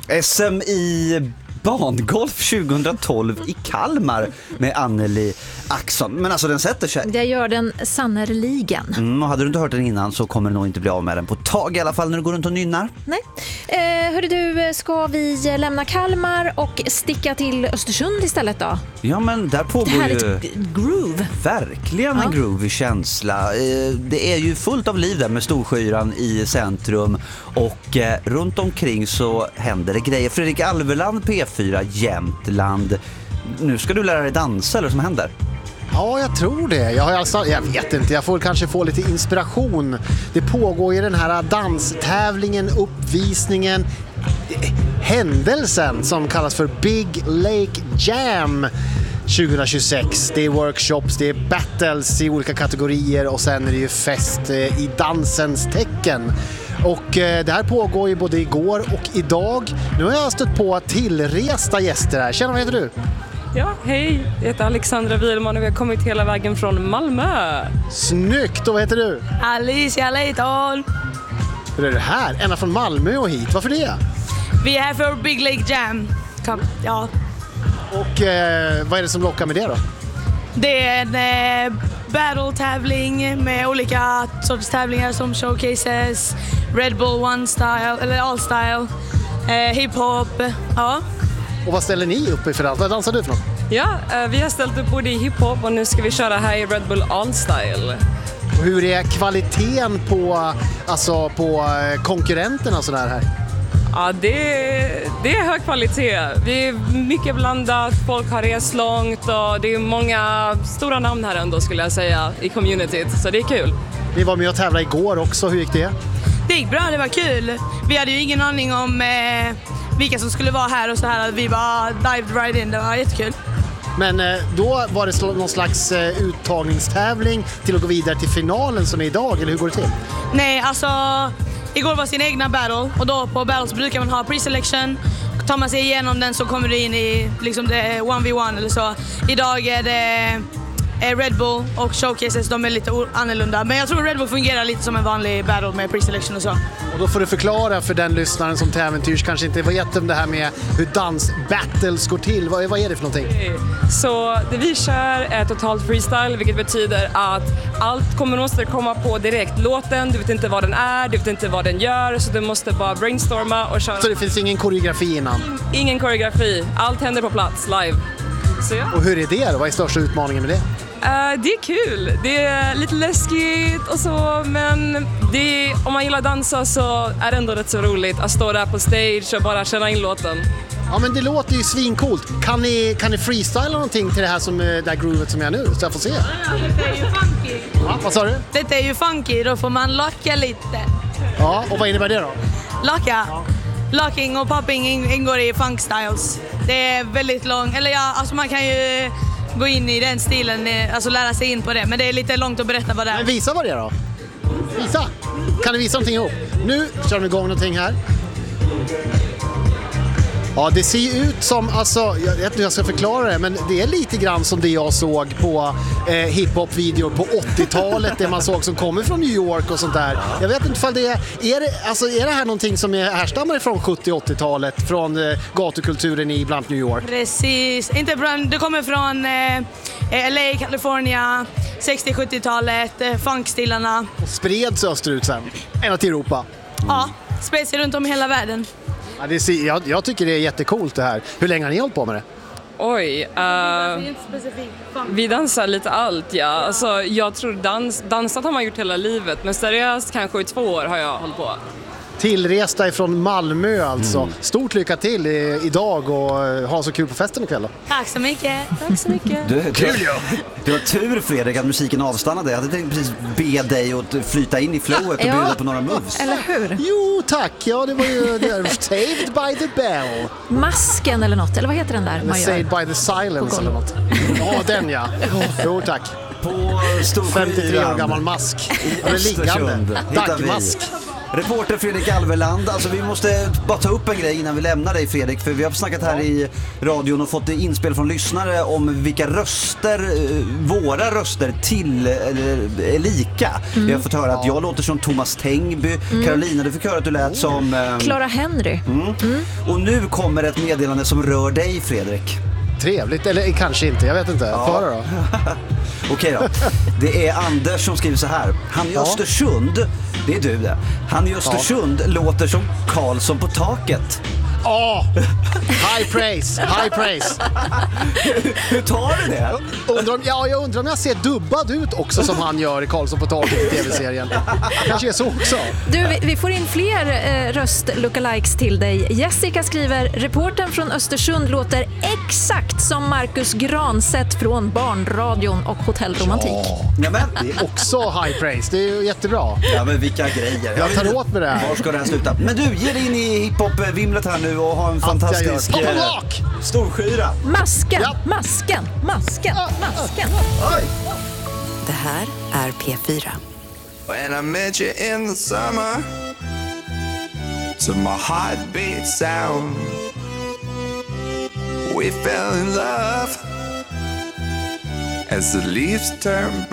SM i bangolf 2012 i Kalmar med Anneli Axon. Men alltså den sätter sig. Det gör den sannerligen. Och hade du inte hört den innan så kommer du nog inte bli av med den på tag i alla fall när du går runt och nynnar. Nej. Hörru du, ska vi lämna Kalmar och sticka till Östersund istället då? Ja, men där pågår det här ju är ett groove. verkligen en groovy känsla. Det är ju fullt av liv där med Storsjöyran i centrum och runt omkring så händer det grejer. Fredrik Alveland, P4 Jämtland. Nu ska du lära dig dansa, eller vad som händer? Ja, jag tror det. Jag vet inte, jag får kanske få lite inspiration. Det pågår ju den här danstävlingen, uppvisningen, händelsen som kallas för Big Lake Jam 2026. Det är workshops, det är battles i olika kategorier och sen är det ju fest i dansens tecken. Och det här pågår ju både igår och idag. Nu har jag stött på tillresta gäster här. Tjena, vad heter du? Ja, hej. Jag heter Alexandra Wielman och vi har kommit hela vägen från Malmö. Snyggt! Och vad heter du? Alicia Leighton. Hur är det här? Ända från Malmö och hit. Varför det? Vi är här för Big Lake Jam. Ja. Och vad är det som lockar med det då? Det är en battle-tävling med olika sorts tävlingar som showcases, Red Bull One Style, eller All Style, hiphop, ja. Och vad ställer ni upp i för allt? Vad dansar du för något? Ja, vi har ställt upp både i hiphop och nu ska vi köra här i Red Bull All Style. Och hur är kvaliteten på konkurrenterna och sådär här? Ja, det är hög kvalitet. Det är mycket blandat, folk har rest långt och det är många stora namn här ändå skulle jag säga i communityt, så det är kul. Ni var med och tävlade igår också, hur gick det? Det gick bra, det var kul. Vi hade ju ingen aning om vilka som skulle vara här och så här. Vi bara dived right in, det var jättekul. Men då var det någon slags uttagningstävling till att gå vidare till finalen som är idag, eller hur går det till? Nej, alltså igår var sin egna battle och då på battles brukar man ha pre-selection. Tar man sig igenom den så kommer du in i liksom det 1v1 eller så. Idag är det Red Bull och showcases, de är lite annorlunda. Men jag tror Red Bull fungerar lite som en vanlig battle med pre-selection och så. Och då får du förklara för den lyssnaren som till äventyrs kanske inte vet om det här med hur dansbattles går till. Vad är det för någonting? Så det vi kör är totalt freestyle, vilket betyder att allt måste komma på direkt. Låten, du vet inte vad den är, du vet inte vad den gör, så du måste bara brainstorma och köra. Så det finns ingen koreografi innan? Ingen koreografi, allt händer på plats, live. Så ja. Och hur är det då? Vad är största utmaningen med det? Det är kul, det är lite läskigt och så, men om man gillar dansa så är det ändå rätt så roligt att stå där på stage och bara känna in låten. Ja, men det låter ju svincoolt. Kan ni freestyla någonting till det här det här groovet som jag nu, så jag får se? Ja, det är ju funky. Ja, vad sa du? Det är ju funky, då får man locka lite. Ja, och vad innebär det då? Locka. Ja. Locking och popping ingår i funk styles. Det är väldigt långt, eller ja, alltså man kan ju gå in i den stilen, alltså lära sig in på det. Men det är lite långt att berätta vad det är. Men visa vad det är då. Visa. Kan du visa någonting ihop? Nu kör vi igång någonting här. Ja, det ser ju ut som, alltså, jag vet inte hur jag ska förklara det, men det är lite grann som det jag såg på hiphop-videor på 80-talet, det man såg som kommer från New York och sånt där. Jag vet inte ifall det är det här någonting som härstammar från 70- och 80-talet, från gatukulturen i bland New York? Precis, det kommer från LA, California, 60-70-talet, funkstilarna. Och spreds österut sen, ända till Europa. Ja, spreds runt om hela världen. Ja, jag tycker det är jättecoolt det här. Hur länge har ni hållit på med det? Oj, vi dansar lite allt, ja. Alltså, jag tror dansat har man gjort hela livet, men seriöst kanske i 2 år har jag hållit på. Tillresta ifrån Malmö alltså. Stort lycka till idag och ha så kul på festen ikväll då. Tack så mycket. Tack så mycket. Du har tur, Fredrik, att musiken avstannade. Jag hade tänkt precis be dig att flyta in i flowet och bjuda på några moves. Eller hur? Jo, tack. Ja, det var ju Saved by the Bell. Masken eller något, eller vad heter den där? Saved by the Silence eller något. Ja, den ja. Jo, tack. På 53 år gammal mask. Eller liggande. Dagmask. Reporter Fredrik Alveland, alltså vi måste bara ta upp en grej innan vi lämnar dig Fredrik, för vi har snackat här i radion och fått inspel från lyssnare om vilka röster, våra röster till är lika. Vi har fått höra att jag låter som Thomas Tengby, Carolina, du fick höra att du lät som Clara Henry. Och nu kommer ett meddelande som rör dig Fredrik. Trevligt, eller kanske inte, jag vet inte. Föra då. Okej då. Det är Anders som skriver så här. Han i Östersund, det är du det. Han i Östersund låter som Karlsson på taket. High praise, high praise. Hur tar du det? Jag undrar om jag ser dubbad ut också som han gör i Karlsson på taket i tv-serien. Kanske är så också. Du, vi får in fler röst-lookalikes till dig. Jessica skriver, reportern från Östersund låter exakt som Marcus Granstedt från Barnradion och Hotell Romantik. Ja, men. Det är också high praise, det är ju jättebra. Ja men vilka grejer. Jag tar åt med det här. Var ska det här sluta? Men du, ge dig in i hiphop-vimlet här nu och ha en fantastisk storskyra. Masken, Ja. masken, masken, masken. Oj! Det här är P4. When I met you in the summer, to my heartbeat sound, we fell in love as the leaves turn brown.